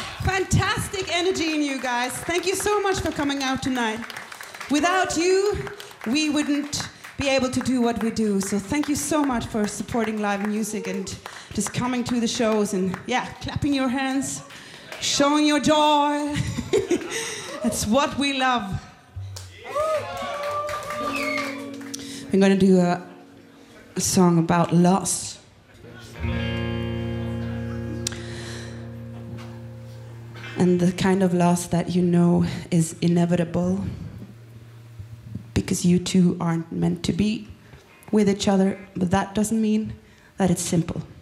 Fantastic energy in you guys. Thank you so much for coming out tonight. Without you, we wouldn't be able to do what we do. So thank you so much for supporting live music and just coming to the shows and clapping your hands, showing your joy. That's what we love. I'm gonna do a song about loss. And the kind of loss that you know is inevitable because you two aren't meant to be with each other, but that doesn't mean that it's simple.